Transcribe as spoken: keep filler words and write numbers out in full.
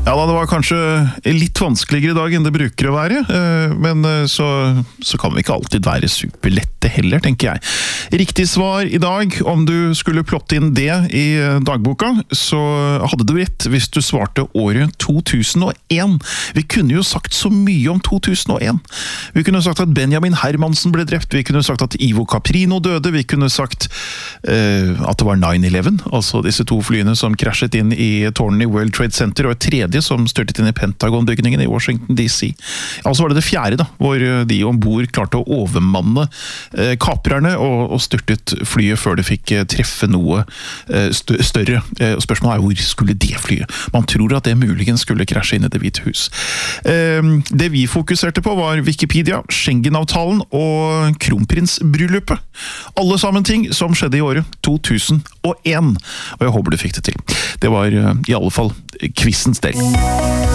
Ja da, det var kanskje litt vanskeligere i dag enn det bruker å være, men så, så kan vi ikke alltid være superlette heller, tenker jeg. Riktig svar i dag, om du skulle plotte inn det i dagboka, så hadde du rett hvis du svarte året to tusen og en. Vi kunne jo sagt så mye om to tusen og en. Vi kunne sagt at Benjamin Hermansen ble drept, vi kunne sagt at Ivo Caprino døde, vi kunne sagt uh, at det var nine eleven, altså disse to flyene som krasjet inn i tårnene i World Trade Center, og et tredje som styrtet inn i Pentagon-bygningen i Washington D C. Altså var det det fjerde da, hvor de ombord klarte å overmanne eh, kaprerne og, og styrtet flyet før det fikk eh, treffe noe eh, stø større. Eh, spørsmålet er hvor skulle det flyet? Man tror at det muligens skulle krasje inn i Det hvite hus. Eh, det vi fokuserte på var Wikipedia, Schengen-avtalen og kronprinsbryllupet. Alle sammen ting som skjedde i året to tusen og en. Og jeg håper du fikk det til. Det var eh, i alle fall quizens del.